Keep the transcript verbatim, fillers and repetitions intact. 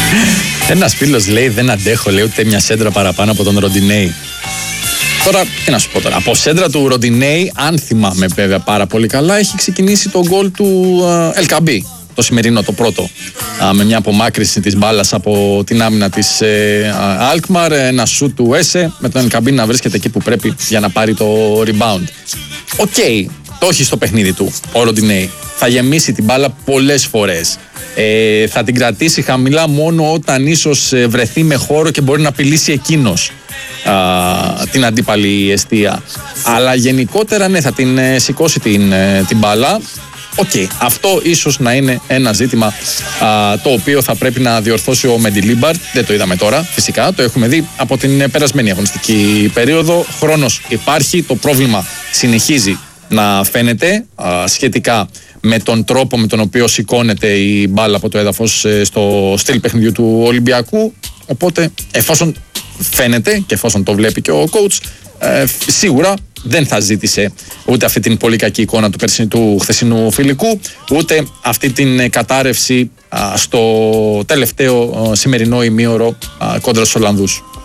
Ένας φίλος λέει: δεν αντέχω, λέει, ούτε μια σέντρα παραπάνω από τον Ροντινέη. Τώρα, τι να σου πω τώρα. Από σέντρα του Ροντινέη, αν θυμάμαι βέβαια πάρα πολύ καλά, έχει ξεκινήσει το γκολ του Ελκαμπή. Το σημερινό, το πρώτο. Α, με μια απομάκρυνση της μπάλας από την άμυνα της ε, Αλκμαρ. Ένα σουτ του Έσε με τον Ελκαμπή να βρίσκεται εκεί που πρέπει για να πάρει το rebound. Οκ, okay, το έχει στο παιχνίδι του ο Ροντινέη. Θα γεμίσει την μπάλα πολλές φορές. Ε, θα την κρατήσει χαμηλά μόνο όταν ίσως βρεθεί με χώρο και μπορεί να απειλήσει εκείνος α, την αντίπαλη εστία. Αλλά γενικότερα ναι, θα την ε, σηκώσει την, ε, την μπάλα. Οκ, okay, αυτό ίσως να είναι ένα ζήτημα α, το οποίο θα πρέπει να διορθώσει ο Μεντιλίμπαρ. Δεν το είδαμε τώρα, φυσικά, το έχουμε δει από την περασμένη αγωνιστική περίοδο. Χρόνος υπάρχει, το πρόβλημα συνεχίζει να φαίνεται α, σχετικά με τον τρόπο με τον οποίο σηκώνεται η μπάλα από το έδαφος ε, στο στυλ παιχνιδιού του Ολυμπιακού. Οπότε, εφόσον φαίνεται και εφόσον το βλέπει και ο coach, ε, σίγουρα δεν θα ζήτησε ούτε αυτή την πολύ κακή εικόνα του, περσινού, του χθεσινού φιλικού, ούτε αυτή την κατάρρευση α, στο τελευταίο α, σημερινό ημίωρο α, κόντρα στους Ολλανδούς.